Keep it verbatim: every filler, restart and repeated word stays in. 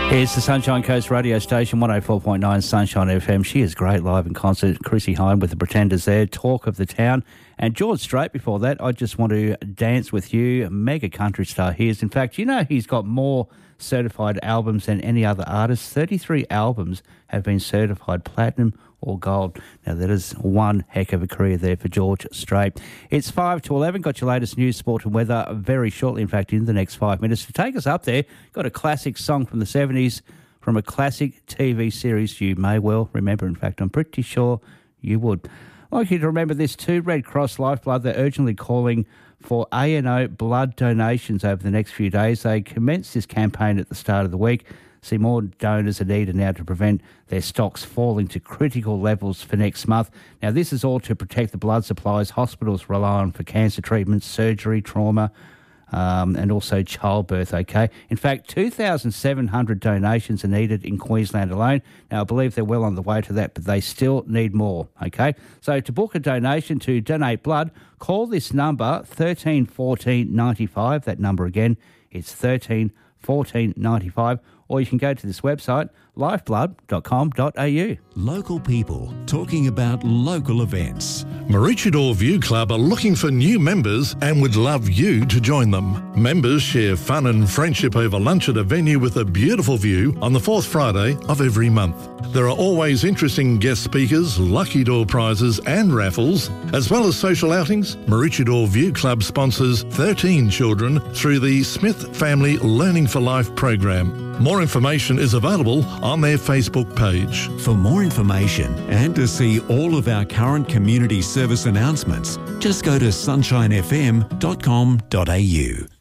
It's the Sunshine Coast radio station, one oh four point nine Sunshine F M. She is great live in concert. Chrissy Hine with the Pretenders there, Talk of the Town. And George Strait before that, I Just Want to Dance With You, mega country star he is. In fact, you know he's got more certified albums than any other artist. thirty-three albums have been certified platinum or gold. Now, that is one heck of a career there for George Strait. It's five to eleven. Got your latest news, sport and weather very shortly, in fact, in the next five minutes. To take us up there, got a classic song from the seventies from a classic T V series you may well remember. In fact, I'm pretty sure you would. I'd like you to remember this too. Red Cross Lifeblood, they're urgently calling for A and O blood donations over the next few days. They commenced this campaign at the start of the week. See, more donors are needed now to prevent their stocks falling to critical levels for next month. Now, this is all to protect the blood supplies hospitals rely on for cancer treatments, surgery, trauma, um, and also childbirth, okay? In fact, two thousand seven hundred donations are needed in Queensland alone. Now, I believe they're well on the way to that, but they still need more, okay? So to book a donation to donate blood, call this number, thirteen fourteen ninety-five. That number again, it's thirteen fourteen ninety-five. Or you can go to this website, lifeblood dot com dot a u. Local people talking about local events. Maroochydore View Club are looking for new members and would love you to join them. Members share fun and friendship over lunch at a venue with a beautiful view on the fourth Friday of every month. There are always interesting guest speakers, lucky door prizes and raffles, as well as social outings. Maroochydore View Club sponsors thirteen children through the Smith Family Learning for Life program. More information is available on their Facebook page. For more information and to see all of our current community service announcements, just go to sunshine f m dot com dot a u.